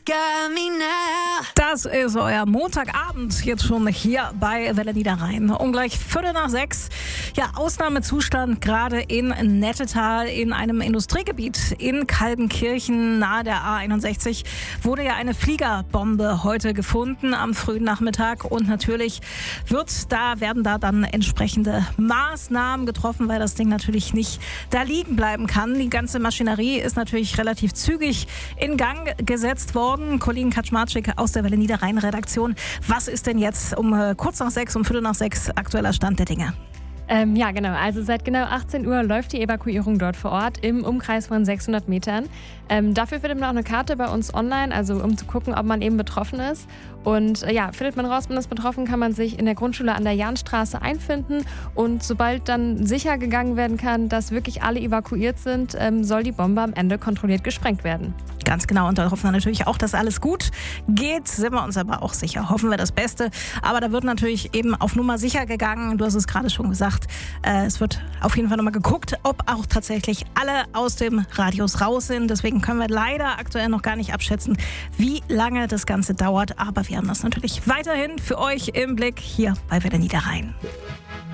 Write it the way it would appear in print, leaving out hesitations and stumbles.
got me now. Das ist euer Montagabend jetzt schon hier bei Welle Niederrhein. Um gleich 5:45. Ja, Ausnahmezustand gerade in Nettetal in einem Industriegebiet in Kaldenkirchen nahe der A61 wurde ja eine Fliegerbombe heute gefunden am frühen Nachmittag und natürlich werden da dann entsprechende Maßnahmen getroffen, weil das Ding natürlich nicht da liegen bleiben kann. Die ganze Maschinerie ist natürlich relativ zügig in Gang gesetzt worden. Colin Kaczmarczyk aus der Welle Niederrhein-Redaktion. Was ist denn jetzt um kurz nach 6, um 5:45 aktueller Stand der Dinge? Ja, genau. Also seit genau 18 Uhr läuft die Evakuierung dort vor Ort im Umkreis von 600 Metern. Dafür findet man auch eine Karte bei uns online, also um zu gucken, ob man eben betroffen ist. Und findet man raus, man ist betroffen, kann man sich in der Grundschule an der Jahnstraße einfinden. Und sobald dann sicher gegangen werden kann, dass wirklich alle evakuiert sind, soll die Bombe am Ende kontrolliert gesprengt werden. Ganz genau, und da hoffen wir natürlich auch, dass alles gut geht. Sind wir uns aber auch sicher. Hoffen wir das Beste. Aber da wird natürlich eben auf Nummer sicher gegangen. Du hast es gerade schon gesagt. Es wird auf jeden Fall nochmal geguckt, ob auch tatsächlich alle aus dem Radius raus sind. Deswegen können wir leider aktuell noch gar nicht abschätzen, wie lange das Ganze dauert. Aber wir haben das natürlich weiterhin für euch im Blick hier bei Welle Niederrhein.